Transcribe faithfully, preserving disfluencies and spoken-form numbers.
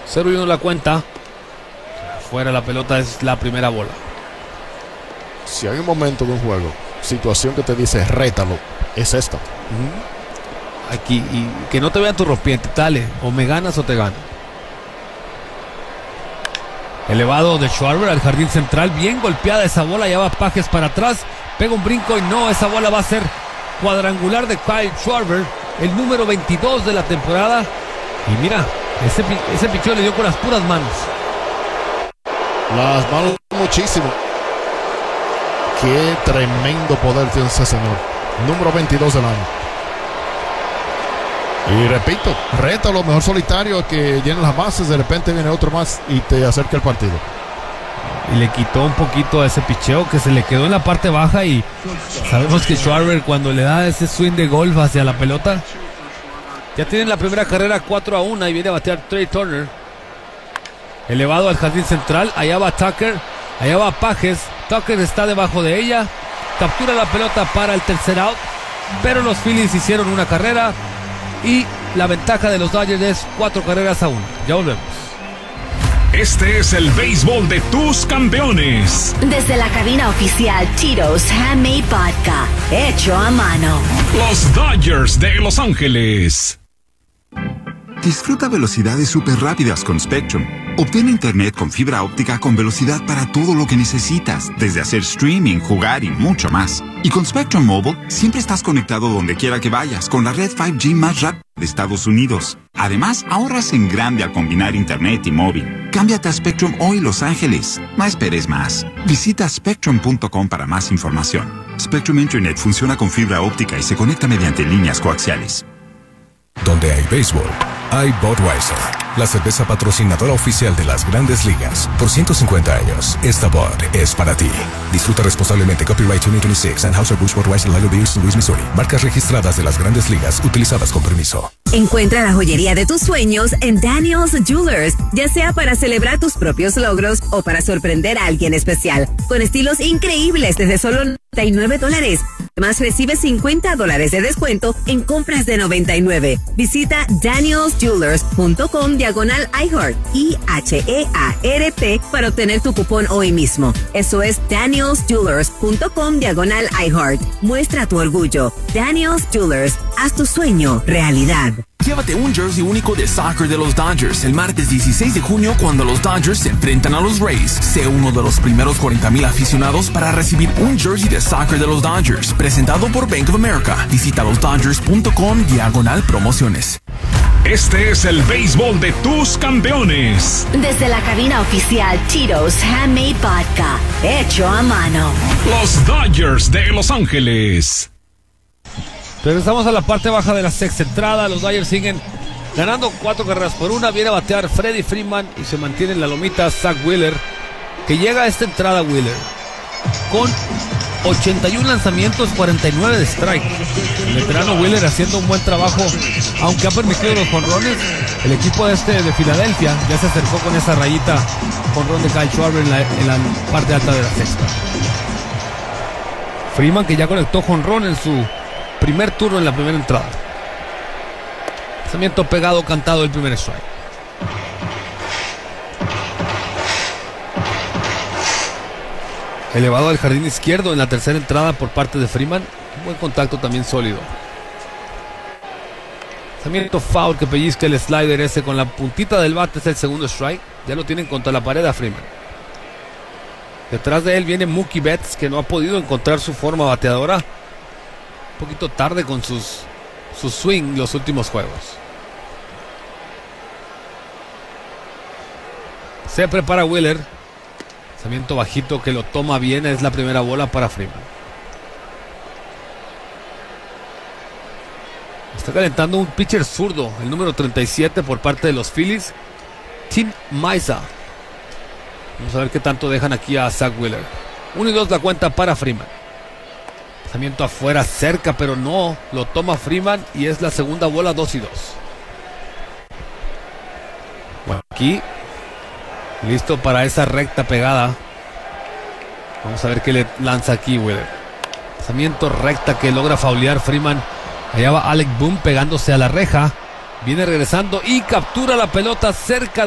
cero y uno la cuenta. Fuera la pelota, es la primera bola. Si hay un momento de un juego, situación que te dice rétalo, es esta. Uh-huh. Aquí, y que no te vean tu rompiente, dale, o me ganas o te gano. Elevado de Schwarber al jardín central, bien golpeada esa bola, ya va Pages para atrás, pega un brinco y no, esa bola va a ser cuadrangular de Kyle Schwarber, el número veintidós de la temporada. Y mira, ese, ese picheo le dio con las puras manos. Las manos muchísimo. Qué tremendo poder tiene ese señor. Número veintidós del año. Y repito, reta lo mejor solitario que llenen las bases, de repente viene otro más y te acerca el partido. Y le quitó un poquito a ese picheo que se le quedó en la parte baja, y sabemos que Schwarber cuando le da ese swing de golf hacia la pelota, ya tienen la primera carrera cuatro a uno y viene a batear Trey Turner. Elevado al jardín central, allá va Tucker, allá va Pages, Tucker está debajo de ella, captura la pelota para el tercer out, pero los Phillies hicieron una carrera y la ventaja de los Dodgers es cuatro carreras a uno. Ya volvemos. Este es el béisbol de tus campeones. Desde la cabina oficial Tito's Handmade Vodka, hecho a mano. Los Dodgers de Los Ángeles. Disfruta velocidades súper rápidas con Spectrum. Obtén internet con fibra óptica con velocidad para todo lo que necesitas, desde hacer streaming, jugar y mucho más. Y con Spectrum Mobile, siempre estás conectado donde quiera que vayas, con la red cinco G más rápida de Estados Unidos. Además, ahorras en grande al combinar internet y móvil. Cámbiate a Spectrum hoy, Los Ángeles. No esperes más. Visita spectrum punto com para más información. Spectrum Internet funciona con fibra óptica y se conecta mediante líneas coaxiales. Donde hay béisbol, hay Budweiser, la cerveza patrocinadora oficial de las Grandes Ligas. Por ciento cincuenta años, esta Bud es para ti. Disfruta responsablemente. Copyright dos mil veintiséis, Anheuser-Busch Budweiser Lager Beer, Saint Louis, Missouri. Marcas registradas de las Grandes Ligas, utilizadas con permiso. Encuentra la joyería de tus sueños en Daniel's Jewelers, ya sea para celebrar tus propios logros o para sorprender a alguien especial, con estilos increíbles desde solo noventa y nueve dólares. Además, recibe cincuenta dólares de descuento en compras de noventa y nueve. Visita daniels jewelers punto com diagonal iHeart, I H E A R T, para obtener tu cupón hoy mismo. Eso es daniels jewelers punto com diagonal iHeart. Muestra tu orgullo. Daniel's Jewelers, haz tu sueño realidad. Llévate un jersey único de soccer de los Dodgers el martes dieciséis de junio cuando los Dodgers se enfrentan a los Rays. Sé uno de los primeros cuarenta mil aficionados para recibir un jersey de soccer de los Dodgers, presentado por Bank of America. Visita los dodgers punto com diagonal promociones. Este es el béisbol de tus campeones. Desde la cabina oficial Tito's Handmade Vodka, hecho a mano. Los Dodgers de Los Ángeles. Regresamos a la parte baja de la sexta entrada. Los Dodgers siguen ganando cuatro carreras por una. Viene a batear Freddie Freeman y se mantiene en la lomita Zach Wheeler, que llega a esta entrada Wheeler con ochenta y uno lanzamientos, cuarenta y nueve de strike. El veterano Wheeler haciendo un buen trabajo, aunque ha permitido los jonrones. El equipo de este de Filadelfia ya se acercó con esa rayita jonrón de Kyle Schwarber en la, en la parte alta de la sexta. Freeman, que ya conectó jonrón en su primer turno en la primera entrada. Lanzamiento pegado, cantado, el primer strike. Elevado al jardín izquierdo en la tercera entrada por parte de Freeman. Un buen contacto también sólido. Lanzamiento foul que pellizca el slider ese con la puntita del bate, es el segundo strike. Ya lo tienen contra la pared a Freeman. Detrás de él viene Mookie Betts, que no ha podido encontrar su forma bateadora. Un poquito tarde con sus, sus swing los últimos juegos. Se prepara Wheeler. Lanzamiento bajito que lo toma bien. Es la primera bola para Freeman. Está calentando un pitcher zurdo, el número treinta y siete por parte de los Phillies, Tim Mayza. Vamos a ver qué tanto dejan aquí a Zach Wheeler. uno y dos la cuenta para Freeman. Lanzamiento afuera, cerca, pero no. Lo toma Freeman y es la segunda bola, dos y dos. Bueno, aquí listo para esa recta pegada. Vamos a ver qué le lanza aquí Wheeler. Lanzamiento recta que logra faulear Freeman. Allá va Alec Bohm pegándose a la reja. Viene regresando y captura la pelota cerca de